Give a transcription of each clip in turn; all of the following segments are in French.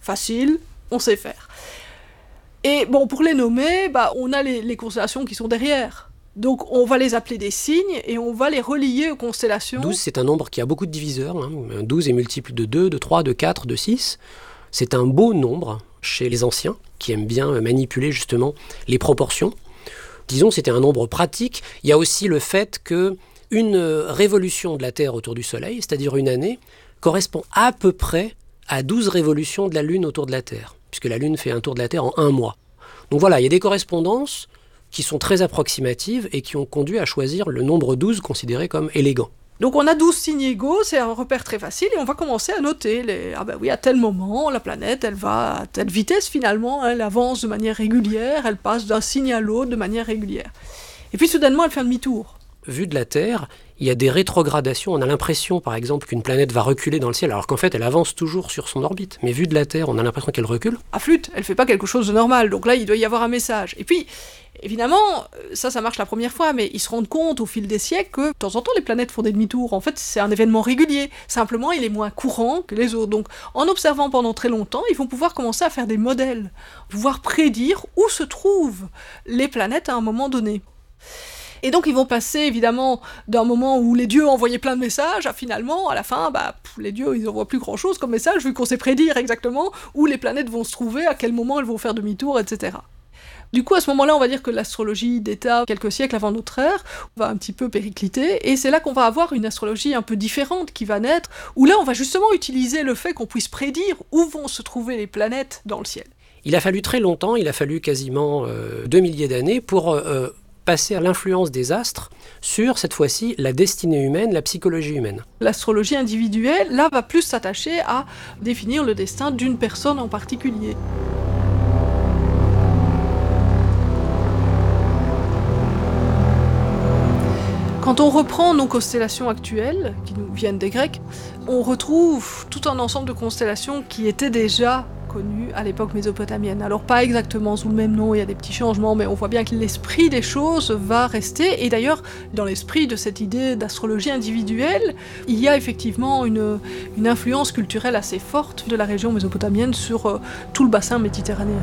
facile, on sait faire. Et bon, pour les nommer, on a les constellations qui sont derrière. Donc on va les appeler des signes et on va les relier aux constellations. 12, c'est un nombre qui a beaucoup de diviseurs. 12 est multiple de 2, de 3, de 4, de 6. C'est un beau nombre chez les anciens qui aiment bien manipuler justement les proportions. Disons, c'était un nombre pratique. Il y a aussi le fait qu'une révolution de la Terre autour du Soleil, c'est-à-dire une année, correspond à peu près à 12 révolutions de la Lune autour de la Terre, puisque la Lune fait un tour de la Terre en 1 mois. Donc voilà, il y a des correspondances qui sont très approximatives et qui ont conduit à choisir le nombre 12 considéré comme élégant. Donc on a 12 signes égaux, c'est un repère très facile, et on va commencer à noter à tel moment, la planète, elle va à telle vitesse finalement, elle avance de manière régulière, elle passe d'un signe à l'autre de manière régulière. Et puis soudainement, elle fait un demi-tour. Vu de la Terre, il y a des rétrogradations. On a l'impression, par exemple, qu'une planète va reculer dans le ciel, alors qu'en fait, elle avance toujours sur son orbite. Mais vu de la Terre, on a l'impression qu'elle recule. À flûte, elle fait pas quelque chose de normal, donc là, il doit y avoir un message. Et puis, évidemment, ça marche la première fois, mais ils se rendent compte au fil des siècles que, de temps en temps, les planètes font des demi-tours. En fait, c'est un événement régulier. Simplement, il est moins courant que les autres. Donc, en observant pendant très longtemps, ils vont pouvoir commencer à faire des modèles, pouvoir prédire où se trouvent les planètes à un moment donné. Et donc ils vont passer évidemment d'un moment où les dieux envoyaient plein de messages à finalement, à la fin, les dieux ils envoient plus grand chose comme message vu qu'on sait prédire exactement où les planètes vont se trouver, à quel moment elles vont faire demi-tour, etc. Du coup à ce moment-là on va dire que l'astrologie d'État, quelques siècles avant notre ère, va un petit peu péricliter, et c'est là qu'on va avoir une astrologie un peu différente qui va naître, où là on va justement utiliser le fait qu'on puisse prédire où vont se trouver les planètes dans le ciel. Il a fallu très longtemps, il a fallu quasiment 2 milliers d'années pour passer à l'influence des astres sur, cette fois-ci, la destinée humaine, la psychologie humaine. L'astrologie individuelle, là, va plus s'attacher à définir le destin d'une personne en particulier. Quand on reprend nos constellations actuelles, qui nous viennent des Grecs, on retrouve tout un ensemble de constellations qui étaient déjà connues à l'époque mésopotamienne. Alors pas exactement sous le même nom, il y a des petits changements, mais on voit bien que l'esprit des choses va rester. Et d'ailleurs, dans l'esprit de cette idée d'astrologie individuelle, il y a effectivement une influence culturelle assez forte de la région mésopotamienne sur tout le bassin méditerranéen.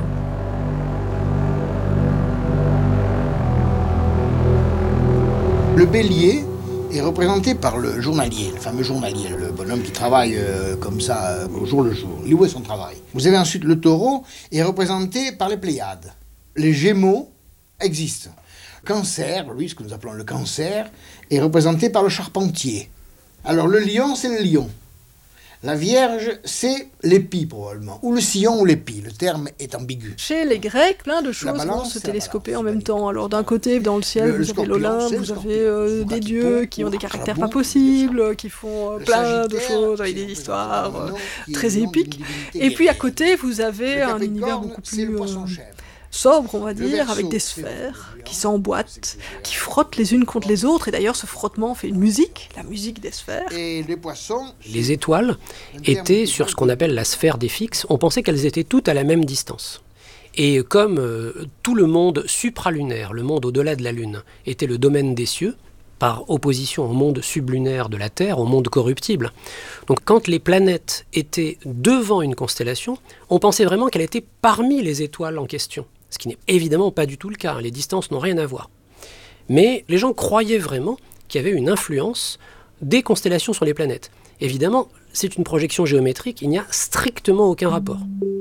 Le bélier est représenté par le journalier, le fameux journalier, le bonhomme qui travaille comme ça au jour le jour. Il est où est son travail? Vous avez ensuite le taureau, est représenté par les Pléiades. Les Gémeaux existent. Cancer, lui, ce que nous appelons le cancer, est représenté par le charpentier. Alors le lion, c'est le lion. La Vierge, c'est l'épi probablement, ou le sillon ou l'épi, le terme est ambigu. Chez les Grecs, plein de choses vont se télescoper en même temps. Alors d'un côté, dans le ciel, vous avez l'Olympe, vous avez des dieux qui ont des caractères pas possibles, qui font plein de choses avec des histoires très épiques. Et puis à côté, vous avez un univers beaucoup plus sobre, on va dire, avec des sphères qui s'emboîtent, qui frottent les unes contre les autres, et d'ailleurs ce frottement fait une musique, la musique des sphères. Et les poissons... Les étoiles étaient sur ce qu'on appelle la sphère des fixes. On pensait qu'elles étaient toutes à la même distance. Et comme tout le monde supralunaire, le monde au-delà de la Lune, était le domaine des cieux, par opposition au monde sublunaire de la Terre, au monde corruptible. Donc quand les planètes étaient devant une constellation, on pensait vraiment qu'elle était parmi les étoiles en question. Ce qui n'est évidemment pas du tout le cas, les distances n'ont rien à voir. Mais les gens croyaient vraiment qu'il y avait une influence des constellations sur les planètes. Évidemment, c'est une projection géométrique, il n'y a strictement aucun rapport.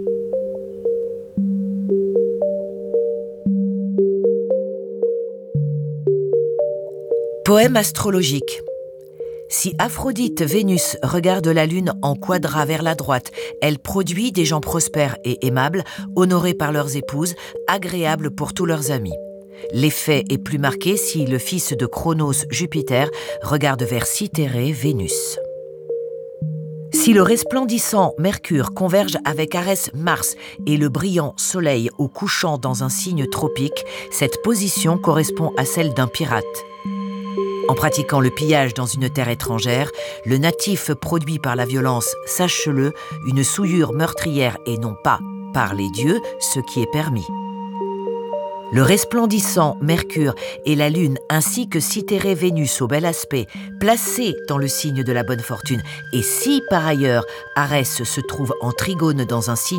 Poème astrologique. Si Aphrodite Vénus regarde la lune en quadra vers la droite, elle produit des gens prospères et aimables, honorés par leurs épouses, agréables pour tous leurs amis. L'effet est plus marqué si le fils de Chronos, Jupiter, regarde vers Cythérée, Vénus. Si le resplendissant Mercure converge avec Arès, Mars et le brillant Soleil au couchant dans un signe tropique, cette position correspond à celle d'un pirate. En pratiquant le pillage dans une terre étrangère, le natif produit par la violence, sache-le, une souillure meurtrière et non pas, par les dieux, ce qui est permis. Le resplendissant Mercure et la Lune ainsi que Cythérée Vénus au bel aspect, placés dans le signe de la bonne fortune, et si par ailleurs Arès se trouve en trigone dans un signe